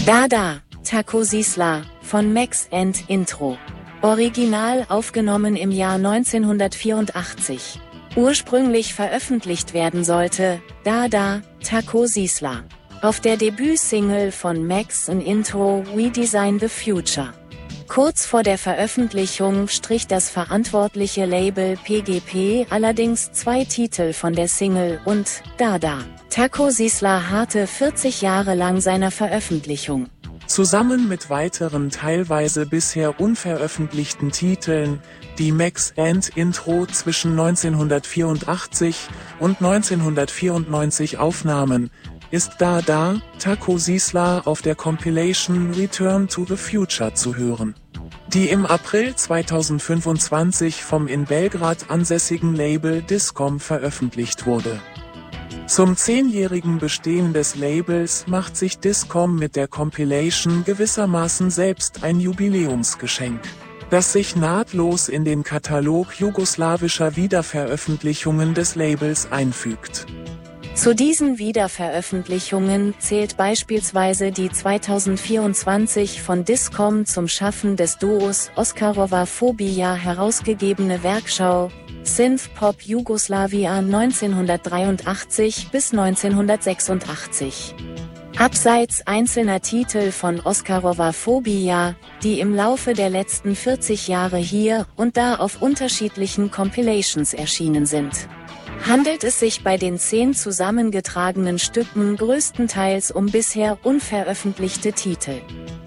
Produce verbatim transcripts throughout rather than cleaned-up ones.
Da Da, Taco Sisla, von Max and Intro. Original aufgenommen im Jahr neunzehnhundertvierundachtzig. Ursprünglich veröffentlicht werden sollte Da Da, Taco Sisla auf der Debütsingle von Max and Intro We Design the Future. Kurz vor der Veröffentlichung strich das verantwortliche Label P G P allerdings zwei Titel von der Single und Da Da, Taco Sisla harrte vierzig Jahre lang seiner Veröffentlichung. Zusammen mit weiteren teilweise bisher unveröffentlichten Titeln, die Max and Intro zwischen neunzehnhundertvierundachtzig und neunzehnhundertvierundneunzig aufnahmen, ist Da Da, Taco Sisla auf der Compilation Return to the Future zu hören, die im April zweitausendfünfundzwanzig vom in Belgrad ansässigen Label Discom veröffentlicht wurde. Zum zehnjährigen Bestehen des Labels macht sich Discom mit der Compilation gewissermaßen selbst ein Jubiläumsgeschenk, das sich nahtlos in den Katalog jugoslawischer Wiederveröffentlichungen des Labels einfügt. Zu diesen Wiederveröffentlichungen zählt beispielsweise die zweitausendvierundzwanzig von Discom zum Schaffen des Duos Oscarova Phobia herausgegebene Werkschau Synth Pop Jugoslavia neunzehnhundertdreiundachtzig bis neunzehnhundertsechsundachtzig. Abseits einzelner Titel von Oscarova Phobia, die im Laufe der letzten vierzig Jahre hier und da auf unterschiedlichen Compilations erschienen sind, handelt es sich bei den zehn zusammengetragenen Stücken größtenteils um bisher unveröffentlichte Titel.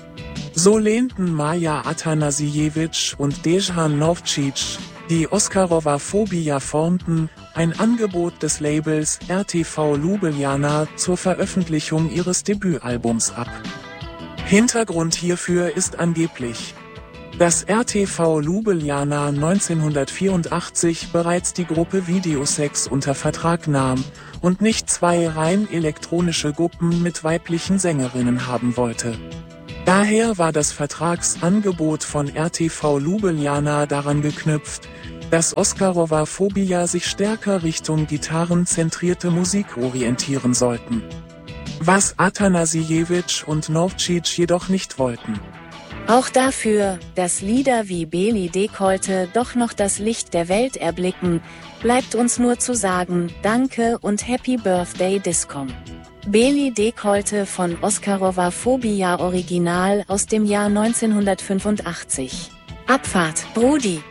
So lehnten Maja Atanasiewicz und Dejan Novcic, die Oscarova Phobia formten, ein Angebot des Labels R T V Ljubljana zur Veröffentlichung ihres Debütalbums ab. Hintergrund hierfür ist angeblich, dass R T V Ljubljana neunzehnhundertvierundachtzig bereits die Gruppe Videosex unter Vertrag nahm und nicht zwei rein elektronische Gruppen mit weiblichen Sängerinnen haben wollte. Daher war das Vertragsangebot von R T V Ljubljana daran geknüpft, dass Oscarova Phobia sich stärker Richtung gitarrenzentrierte Musik orientieren sollten. Was Atanasiewicz und Novcic jedoch nicht wollten. Auch dafür, dass Lieder wie Beli Dekolte doch noch das Licht der Welt erblicken, bleibt uns nur zu sagen, Danke und Happy Birthday Discom. Beli Dekolte von Oscarova Phobia Original aus dem Jahr neunzehnhundertfünfundachtzig. Abfahrt, Brudi.